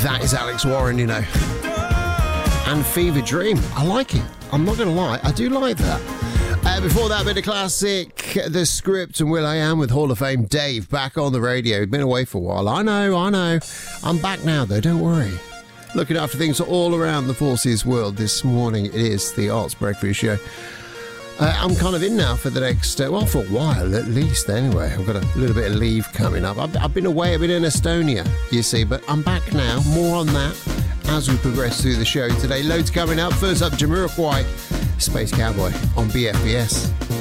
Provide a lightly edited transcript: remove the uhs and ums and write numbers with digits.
That is Alex Warren, you know. And Fever Dream. I like it. I'm not going to lie. I do like that. Before that, bit of classic, The Script and will.i.am with Hall of Fame Dave back on the radio. Been away for a while. I know. I'm back now, though. Don't worry. Looking after things all around the Forces world this morning. It is the Arts Breakfast Show. I'm kind of in now for the next, well, for a while at least anyway. I've got a little bit of leave coming up. I've been away, I've been in Estonia, you see, but I'm back now. More on that as we progress through the show today. Loads coming up. First up, Jamiroquai, Space Cowboy on BFBS.